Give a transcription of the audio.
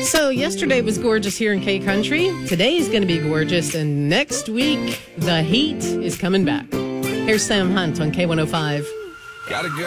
So yesterday was gorgeous here in K Country. Today is going to be gorgeous, and next week the heat is coming back. Here's Sam Hunt on K105. Gotta go.